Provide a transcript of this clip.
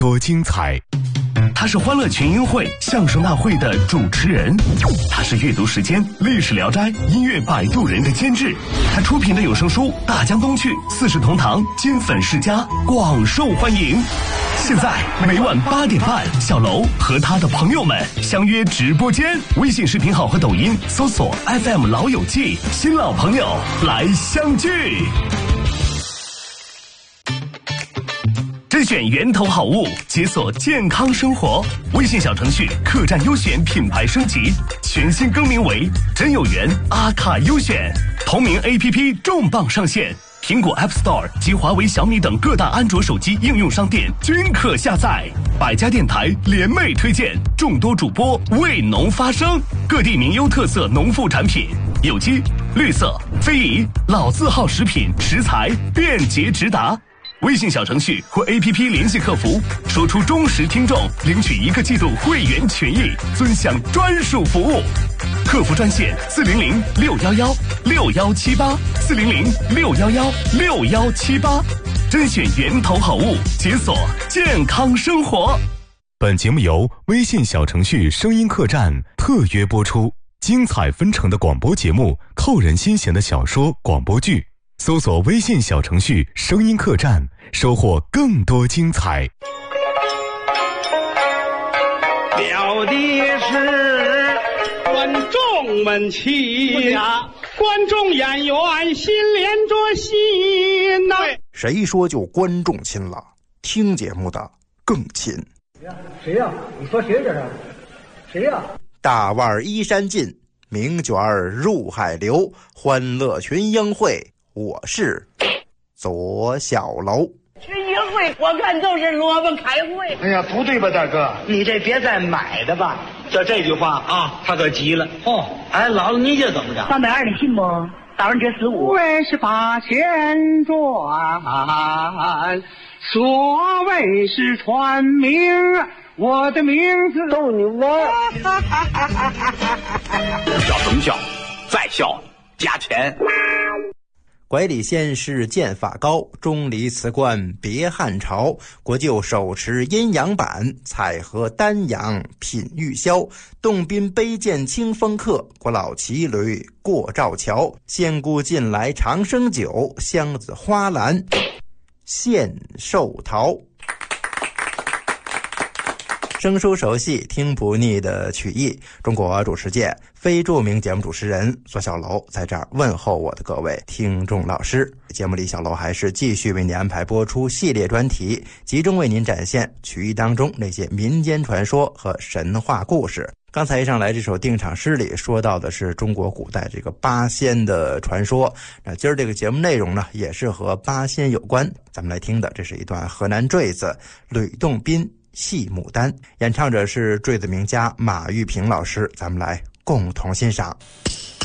多精彩。 他是欢乐群英会相声大会的主持人，他是阅读时间历史聊斋音乐摆渡人的监制，他出品的有声书《大江东去》《四世同堂》金粉世家广受欢迎。现在每晚8点半，小楼和他的朋友们相约直播间，微信视频号和抖音搜索 FM 老友记，新老朋友来相聚。甄选源头好物，解锁健康生活。微信小程序客栈优选品牌升级，全新更名为真有缘阿卡优选。同名 APP 重磅上线，苹果 App Store 及华为、小米等各大安卓手机应用商店均可下载。百家电台联袂推荐，众多主播为农发声，各地名优特色农副产品，有机、绿色、非遗、老字号食品食材便捷直达。微信小程序或 APP 联系客服，说出忠实听众，领取1个季度会员权益，尊享专属服务。客服专线400-611-6178，400-611-6178，甄选源头好物，解锁健康生活。 本节目由微信小程序声音客栈特约播出，精彩纷呈的广播节目，扣人心弦的小说广播剧。搜索微信小程序声音客栈，收获更多精彩。 了的是观众们亲呀，观众演员心连着心呐。 谁说就观众亲了？听节目的更亲。 谁呀？你说谁这是？谁呀？ 大腕依山尽，名卷入海流，欢乐群英会。我是左小楼。 群英会我看都是萝卜开会。 哎呀，不对吧，大哥？ 你这别再买的吧。 这句话啊，他可急了。 哦， 哎，姥姥你这怎么着 ？320的信不？大人这15。 为是把钱赚，所谓是传名，我的名字逗你玩。 笑什么笑？再笑加钱。 拐李县是剑法高，钟离辞官别汉朝。国舅手持阴阳板，采荷丹阳品玉箫。洞宾杯剑清风客，国老骑驴过赵桥。仙姑近来长生酒，箱子花篮献寿桃。生疏熟悉，听不腻的曲艺。中国主持界非著名节目主持人左小楼在这儿问候我的各位听众老师。节目里小楼还是继续为您安排播出系列专题，集中为您展现曲艺当中那些民间传说和神话故事。刚才一上来这首定场诗里说到的是中国古代这个八仙的传说，那今儿这个节目内容呢也是和八仙有关。咱们来听的这是一段河南坠子吕洞宾戏牡丹，演唱者是坠子名家马玉平老师，咱们来共同欣赏。